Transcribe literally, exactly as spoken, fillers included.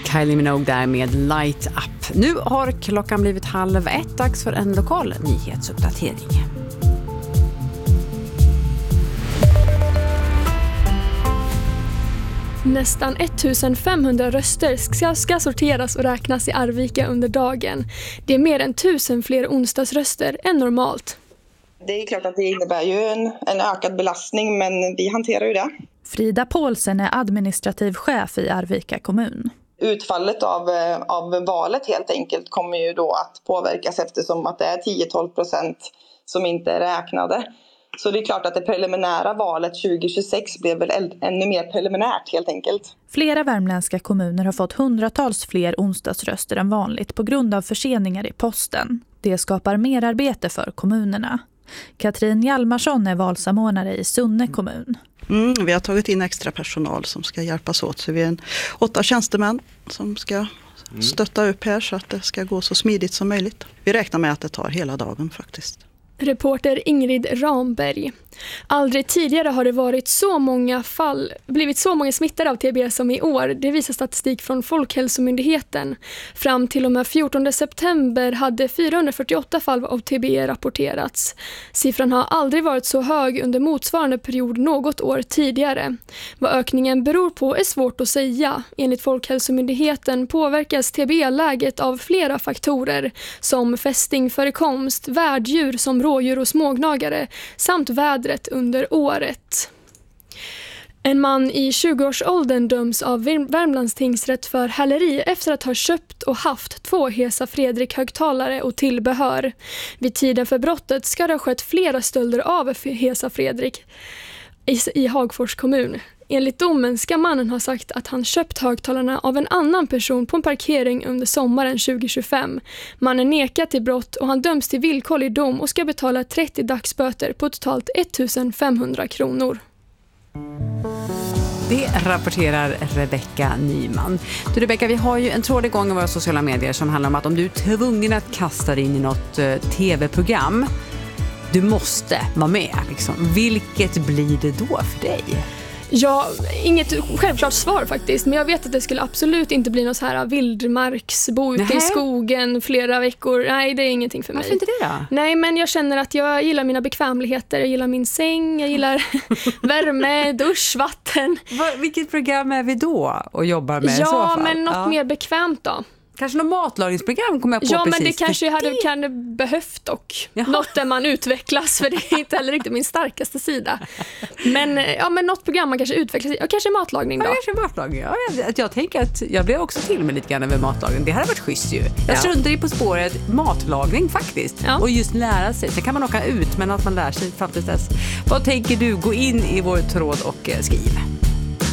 Kylie Minogue där med Light Up. Nu har klockan blivit halv ett, dags för en lokal nyhetsuppdatering. Nästan ettusenfemhundra röster ska, ska sorteras och räknas i Arvika under dagen. Det är mer än tusen fler onsdagsröster än normalt. Det är klart att det innebär ju en, en ökad belastning, men vi hanterar ju det. Frida Paulsen är administrativ chef i Arvika kommun. Utfallet av, av valet helt enkelt kommer ju då att påverkas eftersom att det är tio till tolv procent som inte är räknade. Så det är klart att det preliminära valet tjugo tjugosex blev väl ännu mer preliminärt helt enkelt. Flera värmländska kommuner har fått hundratals fler onsdagsröster än vanligt på grund av förseningar i posten. Det skapar mer arbete för kommunerna. Katrin Hjalmarsson är valsamordnare i Sunne kommun. Mm, vi har tagit in extra personal som ska hjälpas åt. Så vi är en åtta tjänstemän som ska stötta upp här så att det ska gå så smidigt som möjligt. Vi räknar med att det tar hela dagen faktiskt. Reporter Ingrid Ramberg. Aldrig tidigare har det varit så många fall, blivit så många smittade av T B som i år. Det visar statistik från Folkhälsomyndigheten. Fram till och med fjortonde september hade fyrahundrafyrtioåtta fall av T B rapporterats. Siffran har aldrig varit så hög under motsvarande period något år tidigare. Vad ökningen beror på är svårt att säga. Enligt Folkhälsomyndigheten påverkas T B-läget av flera faktorer som fästingförekomst, värddjur som rådjur och smågnagare samt vädret under året. En man i tjugoårsåldern döms av Värmlands tingsrätt för häleri efter att ha köpt och haft två Hesa Fredrik-högtalare och tillbehör. Vid tiden för brottet ska det ha skett flera stölder av Hesa Fredrik i, i Hagfors kommun. Enligt domen ska mannen ha sagt att han köpt högtalarna av en annan person på en parkering under sommaren tjugo tjugofem. Mannen nekar till brott och han döms till villkorlig dom och ska betala trettio dagsböter på totalt ettusenfemhundra kronor. Det rapporterar Rebecka Nyman. Du Rebecka, vi har ju en tråd igång i våra sociala medier som handlar om att om du är tvungen att kasta dig in i något uh, tv-program, du måste vara med. Liksom. Vilket blir det då för dig? Ja, inget självklart svar faktiskt. Men jag vet att det skulle absolut inte bli något så här vildmarksbo ute i skogen flera veckor. Nej, det är ingenting för mig. Varför inte det då? Nej, men jag känner att jag gillar mina bekvämligheter. Jag gillar min säng, jag gillar värme, dusch, vatten. Va, vilket program är vi då och jobbar med ja, i så fall? Ja, men något ja. mer bekvämt då. Kanske något matlagningsprogram kommer jag på ja, precis. Ja, men det kanske jag hade kan behövt dock. Jaha. Något där man utvecklas, för det är inte heller riktigt min starkaste sida. Men, ja, men något program man kanske utvecklas i. Ja, kanske matlagning då. Ja, kanske matlagning. Ja, jag, jag tänker att jag blir också till med lite grann över matlagning. Det hade varit schysst ju. Jag ja. struntar ju på spåret matlagning faktiskt. Ja. Och just lära sig. Sen kan man åka ut, men att man lär sig fram till dess. Vad tänker du? Gå in i vår tråd och skriv.